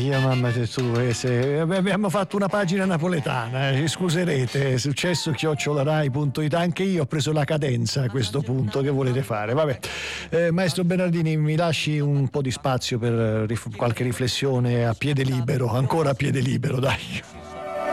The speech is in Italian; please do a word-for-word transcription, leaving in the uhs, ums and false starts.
io mamma se tu eh, se, abbiamo fatto una pagina napoletana, eh, scuserete, è successo chiocciolarai punto it, anche io ho preso la cadenza a questo punto, che volete fare? Vabbè, eh, maestro Bernardini, mi lasci un po' di spazio per rif- qualche riflessione a piede libero, ancora a piede libero, dai.